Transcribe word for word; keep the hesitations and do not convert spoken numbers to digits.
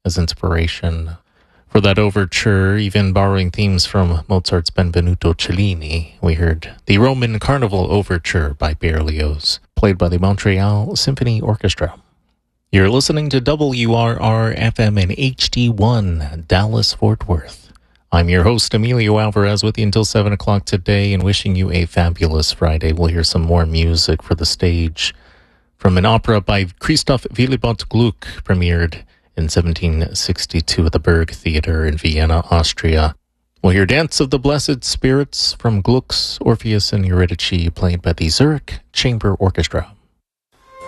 as inspiration for that overture, even borrowing themes from Mozart's Benvenuto Cellini. We heard the Roman Carnival Overture by Berlioz, played by the Montreal Symphony Orchestra. You're listening to W R R F M in H D one, Dallas-Fort Worth. I'm your host, Emilio Alvarez, with you until seven o'clock today, and wishing you a fabulous Friday. We'll hear some more music for the stage from an opera by Christoph Willibald Gluck, premiered in seventeen sixty-two at the Berg Theater in Vienna, Austria. We'll hear Dance of the Blessed Spirits from Gluck's Orpheus and Eurydice, played by the Zurich Chamber Orchestra.